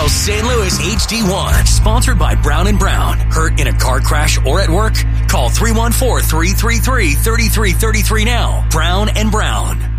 now St. Louis HD1. Sponsored by Brown & Brown. Hurt in a car crash or at work? Call 314-333-3333 now. Brown & Brown.